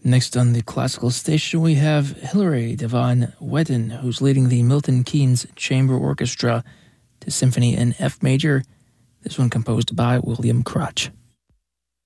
Next on the classical station, we have Hilary Devon Whetten, who's leading the Milton Keynes Chamber Orchestra to Symphony in F major. This one composed by William Crotch.